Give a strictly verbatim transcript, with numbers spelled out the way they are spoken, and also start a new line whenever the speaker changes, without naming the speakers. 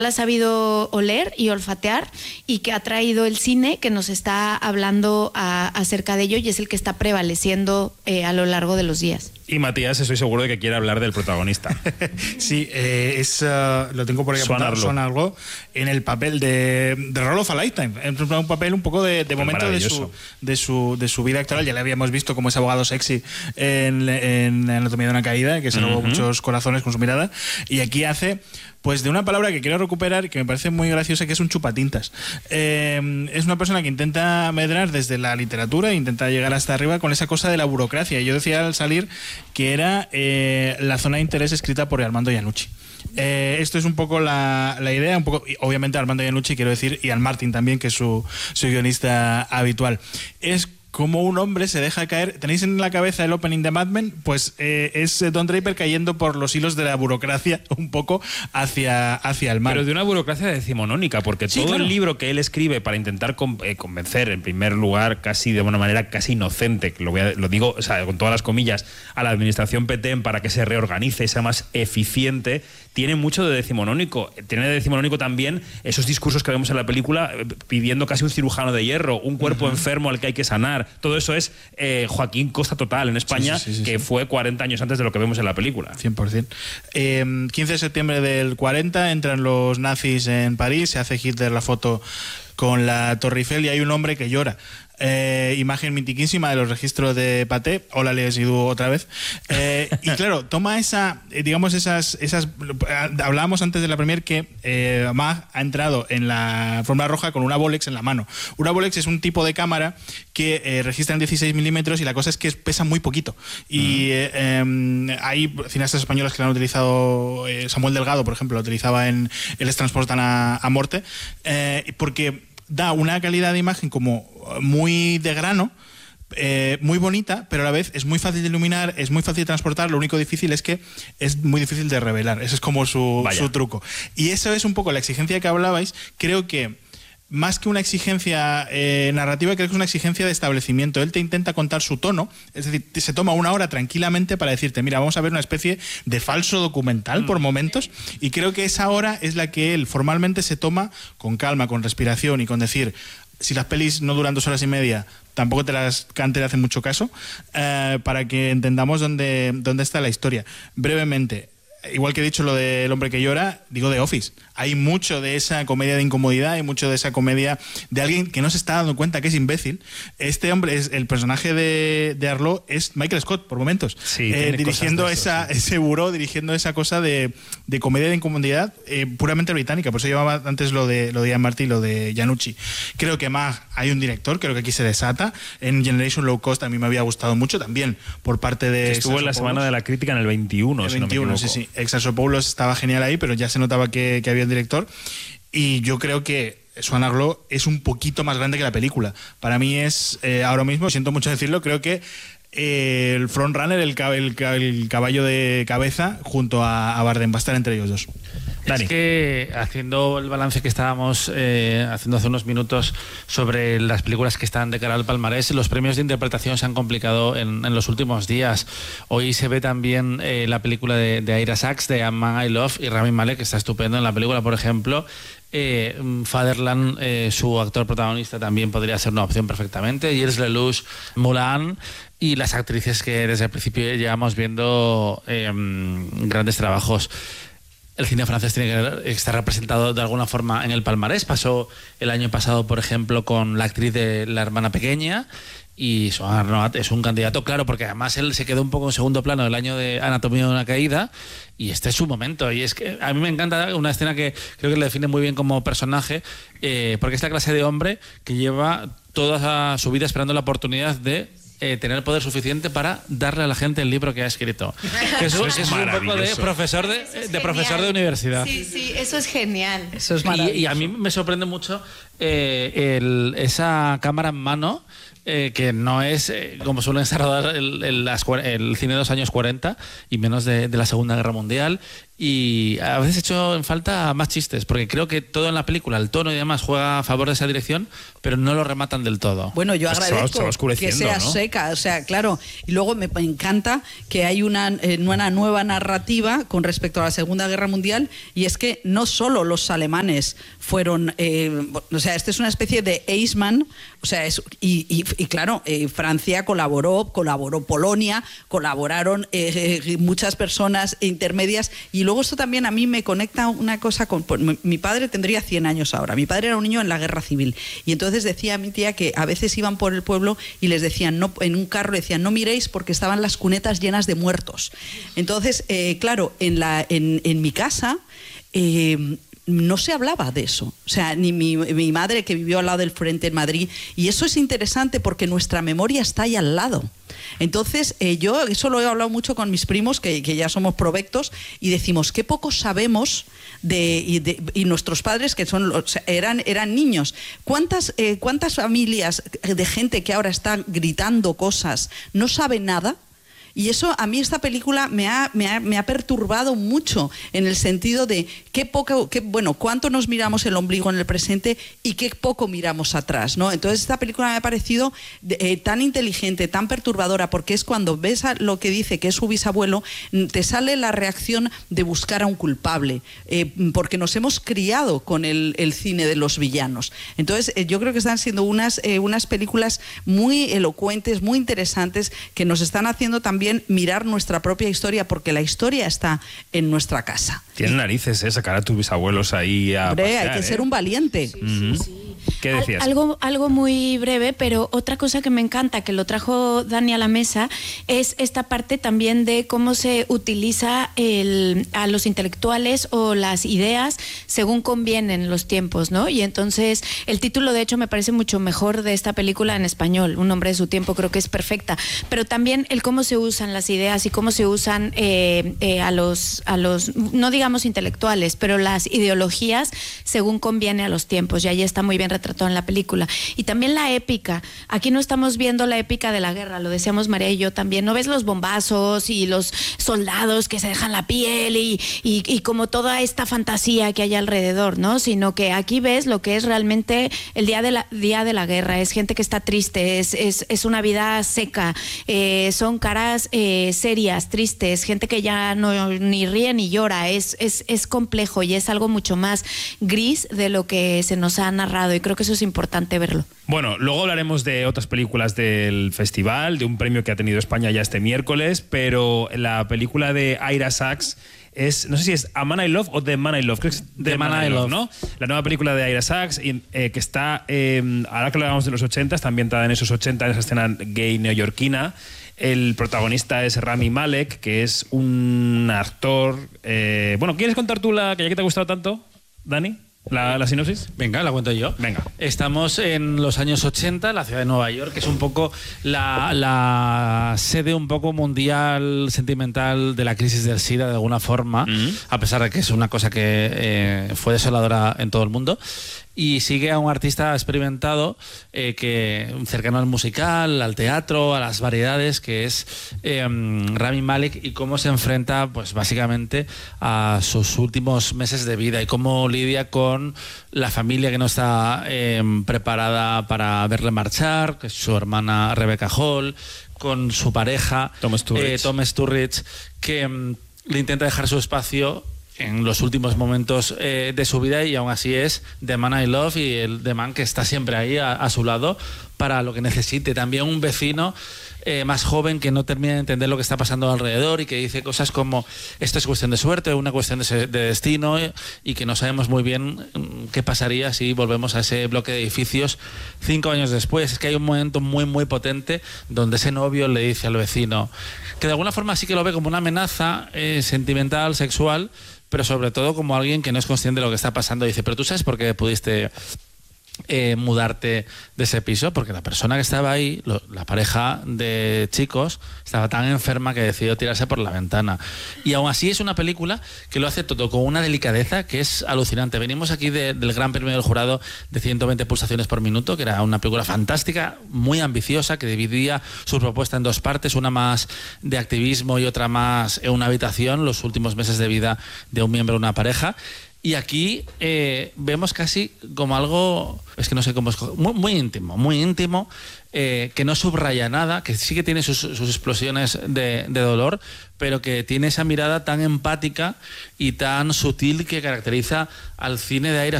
ha sabido oler y olfatear y que ha traído el cine que nos está hablando a, acerca de ello y es el que está prevaleciendo eh, a lo largo de los días.
Y Matías, estoy seguro de que quiere hablar del protagonista.
Sí, eh, es, uh, lo tengo por ahí
apuntado,
Swan Arlo, en el papel de, de Role of a Lifetime, en un papel un poco de, de momento de su, de, su, de su vida actual. Ya le habíamos visto como ese abogado sexy en, en Anatomía de una caída, que se robó uh-huh. muchos corazones con su mirada, y aquí hace pues de una palabra que quiero recuperar, que me parece muy graciosa, que es un chupatintas. Eh, es una persona que intenta medrar desde la literatura, intenta llegar hasta arriba con esa cosa de la burocracia. Yo decía al salir que era eh, la zona de interés escrita por Armando Iannucci. Eh, esto es un poco la, la idea, un poco, y obviamente Armando Iannucci, quiero decir, y Ian Martin también, que es su, su guionista habitual. Es como un hombre se deja caer. ¿Tenéis en la cabeza el opening de Mad Men? Pues eh, es Don Draper cayendo por los hilos de la burocracia un poco hacia, hacia el mar.
Pero de una burocracia decimonónica, porque sí, todo claro. el libro que él escribe para intentar con, eh, convencer, en primer lugar, casi de una manera casi inocente, que lo, voy a, lo digo o sea, con todas las comillas, a la administración Petén para que se reorganice y sea más eficiente, tiene mucho de decimonónico. Tiene de decimonónico también esos discursos que vemos en la película pidiendo casi un cirujano de hierro, un cuerpo uh-huh. enfermo al que hay que sanar. Todo eso es eh, Joaquín Costa total en España, sí, sí, sí, sí, que sí. fue cuarenta años antes de lo que vemos en la película.
cien por ciento. Eh, quince de septiembre del cuarenta entran los nazis en París, se hace Hitler la foto con la Torre Eiffel y hay un hombre que llora. Eh, imagen mitiquísima de los registros de Pathé. Hola, les digo otra vez. Eh, y claro, toma esa, digamos, esas, esas. Hablábamos antes de la premier que eh, Mag ha entrado en la alfombra roja con una Bolex en la mano. Una Bolex es un tipo de cámara que eh, registra en dieciséis milímetros y la cosa es que pesa muy poquito. Y eh, eh, hay cineastas españoles que lo han utilizado. Eh, Samuel Delgado, por ejemplo, lo utilizaba en El Les transportan a, a Morte. Eh, porque da una calidad de imagen como muy de grano, eh, muy bonita, pero a la vez es muy fácil de iluminar, es muy fácil de transportar. Lo único difícil es que es muy difícil de revelar. Ese es como su, su truco. Y eso es un poco la exigencia que hablabais. Creo que más que una exigencia eh, narrativa, creo que es una exigencia de establecimiento. Él te intenta contar su tono, es decir, se toma una hora tranquilamente para decirte, mira, vamos a ver una especie de falso documental por momentos, y creo que esa hora es la que él formalmente se toma con calma, con respiración y con decir, si las pelis no duran dos horas y media, tampoco te las cante, le hace mucho caso, eh, para que entendamos dónde, dónde está la historia. Brevemente, igual que he dicho lo del hombre que llora, digo The Office. Hay mucho de esa comedia de incomodidad, hay mucho de esa comedia de alguien que no se está dando cuenta que es imbécil. Este hombre, es el personaje de, de Arlo es Michael Scott, por momentos.
Sí,
eh, dirigiendo eso, esa, sí. ese buró, dirigiendo esa cosa de, de comedia de incomodidad eh, puramente británica. Por eso llevaba antes lo de, lo de Ian Martin y lo de Iannucci. Creo que más hay un director, creo que aquí se desata. En Generation Low Cost a mí me había gustado mucho también, por parte de...
Que estuvo en la Semana de la Crítica en el veintiuno,
el
si
veintiuno,
no me equivoco.
sí, sí. Exarchopoulos estaba genial ahí, pero ya se notaba que, que había un director. Y yo creo que Swan Arlo es un poquito más grande que la película. Para mí es, eh, ahora mismo, siento mucho decirlo, creo que eh, el frontrunner, el, el, el caballo de cabeza, junto a, a Bardem, va a estar entre ellos dos.
Dani. Es que haciendo el balance que estábamos eh, haciendo hace unos minutos sobre las películas que están de cara al palmarés, los premios de interpretación se han complicado en, en los últimos días. Hoy se ve también eh, la película de, de Ira Sachs, de A Man I Love, y Rami Malek, que está estupendo en la película, por ejemplo. Eh, Fatherland, eh, su actor protagonista, también podría ser una opción perfectamente. Gilles Lelouch, Mulan, y las actrices que desde el principio llevamos viendo eh, grandes trabajos. El cine francés tiene que estar representado de alguna forma en el palmarés. Pasó el año pasado, por ejemplo, con la actriz de La hermana pequeña, y Swan Arlo es un candidato, claro, porque además él se quedó un poco en segundo plano el año de Anatomía de una caída, y este es su momento. Y es que a mí me encanta una escena que creo que le define muy bien como personaje, eh, porque es la clase de hombre que lleva toda su vida esperando la oportunidad de Eh, tener poder suficiente para darle a la gente el libro que ha escrito. Que eso, eso es, es un poco de profesor de, de profesor de universidad.
Sí, sí, eso es genial.
Eso es maravilloso. Y, y a mí me sorprende mucho eh, el, esa cámara en mano, eh, que no es eh, como suelen rodar el, el, el cine de los años cuarenta y menos de, de la Segunda Guerra Mundial. y a veces he hecho en falta más chistes, porque creo que todo en la película, el tono y demás, juega a favor de esa dirección, pero no lo rematan del todo.
Bueno, yo
Pues se va-
agradezco
se va oscureciendo,
que sea
¿no?
seca, o sea, claro. Y luego me encanta que hay una, eh, una nueva narrativa con respecto a la Segunda Guerra Mundial, y es que no solo los alemanes fueron, eh, o sea, este es una especie de Eichmann, o sea, es, y, y, y claro, eh, Francia colaboró, colaboró Polonia, colaboraron eh, eh, muchas personas intermedias, y luego esto también a mí me conecta una cosa con, pues, mi, mi padre tendría cien años ahora, mi padre era un niño en la Guerra Civil, y entonces decía a mi tía que a veces iban por el pueblo y les decían, no, en un carro decían, no miréis porque estaban las cunetas llenas de muertos. Entonces, eh, claro, en, la, en, en mi casa eh, no se hablaba de eso. O sea, ni mi, mi madre, que vivió al lado del frente en Madrid, y eso es interesante porque nuestra memoria está ahí al lado. Entonces, eh, yo eso lo he hablado mucho con mis primos, que, que ya somos provectos, y decimos, qué poco sabemos de, y, de, y nuestros padres, que son, o sea, eran, eran niños. ¿Cuántas, eh, ¿Cuántas familias de gente que ahora está gritando cosas no sabe nada? Y eso, a mí esta película me ha, me ha, me ha perturbado mucho, en el sentido de qué poco, qué, bueno, cuánto nos miramos el ombligo en el presente y qué poco miramos atrás, ¿no? Entonces esta película me ha parecido eh, tan inteligente, tan perturbadora, porque es cuando ves a lo que dice que es su bisabuelo, te sale la reacción de buscar a un culpable, eh, porque nos hemos criado con el, el cine de los villanos. Entonces eh, yo creo que están siendo unas, eh, unas películas muy elocuentes, muy interesantes, que nos están haciendo también mirar nuestra propia historia, porque la historia está en nuestra casa.
Tienen narices, ¿eh? Sacar a tus bisabuelos ahí a
Hombre,
pasear,
hay que
¿eh?
ser un valiente.
Sí, sí, sí.
¿Qué decías?
Al- algo, algo muy breve, pero otra cosa que me encanta, que lo trajo Dani a la mesa, es esta parte también de cómo se utiliza el, a los intelectuales o las ideas según convienen los tiempos, ¿no? Y entonces el título, de hecho, me parece mucho mejor de esta película en español, Un hombre de su tiempo, creo que es perfecta, pero también el cómo se usan las ideas y cómo se usan eh, eh, a los, a los, no digamos intelectuales, pero las ideologías según conviene a los tiempos, y ahí está muy bien retratado en la película. Y también la épica. Aquí no estamos viendo la épica de la guerra, lo decíamos María y yo también. No ves los bombazos y los soldados que se dejan la piel y, y, y como toda esta fantasía que hay alrededor, ¿no? Sino que aquí ves lo que es realmente el día de la, día de la guerra. Es gente que está triste, es, es, es una vida seca, eh, son caras eh, serias, tristes, gente que ya no ni ríe ni llora. Es, es, es complejo y es algo mucho más gris de lo que se nos ha narrado, y creo que eso es importante verlo.
Bueno, luego hablaremos de otras películas del festival, de un premio que ha tenido España ya este miércoles, pero la película de Ira Sachs es, no sé si es A Man I Love o The Man I Love, creo que es The, The Man, Man I Love, ¿no? La nueva película de Ira Sachs, eh, que está, eh, ahora que lo hablamos de los ochenta, está ambientada en esos ochenta, en esa escena gay neoyorquina. El protagonista es Rami Malek, que es un actor... Eh, bueno, ¿quieres contar tú la que ya que te ha gustado tanto, Dani? ¿La, la sinopsis?
Venga, la cuento yo.
Venga.
Estamos en los años ochenta, la ciudad de Nueva York, que es un poco la, la sede un poco mundial, sentimental de la crisis del SIDA, de alguna forma, mm-hmm. a pesar de que es una cosa que eh, fue desoladora en todo el mundo. Y sigue a un artista experimentado eh, que cercano al musical, al teatro, a las variedades, que es eh, Rami Malek, y cómo se enfrenta, pues básicamente, a sus últimos meses de vida y cómo lidia con la familia que no está eh, preparada para verle marchar, que es su hermana Rebecca Hall, con su pareja
Tom Sturridge,
eh, Tom Sturridge que eh, le intenta dejar su espacio en los últimos momentos eh, de su vida, y aún así es The Man I Love y el The Man que está siempre ahí a, a su lado para lo que necesite. También un vecino eh, más joven que no termina de entender lo que está pasando alrededor y que dice cosas como esto es cuestión de suerte, una cuestión de, de destino, eh, y que no sabemos muy bien qué pasaría si volvemos a ese bloque de edificios cinco años después. Es que hay un momento muy muy potente donde ese novio le dice al vecino, que de alguna forma sí que lo ve como una amenaza eh, sentimental, sexual, pero sobre todo como alguien que no es consciente de lo que está pasando. Dice, pero tú sabes por qué pudiste Eh, mudarte de ese piso, porque la persona que estaba ahí, lo, la pareja de chicos, estaba tan enferma que decidió tirarse por la ventana. Y aún así es una película que lo hace todo con una delicadeza que es alucinante. Venimos aquí de, del Gran Premio del Jurado de ciento veinte pulsaciones por minuto, que era una película fantástica, muy ambiciosa, que dividía su propuesta en dos partes, una más de activismo y otra más en una habitación, los últimos meses de vida de un miembro de una pareja. Y aquí eh, vemos casi como algo, es que no sé cómo escoger, muy, muy íntimo, muy íntimo, eh, que no subraya nada, que sí que tiene sus, sus explosiones de, de dolor, pero que tiene esa mirada tan empática y tan sutil que caracteriza al cine de Ari